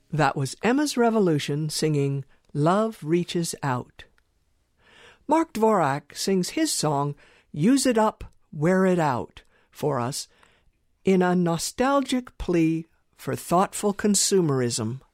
That was Emma's Revolution singing Love Reaches Out. Mark Dvorak sings his song Use It Up, Wear It Out for us in a nostalgic plea for thoughtful consumerism.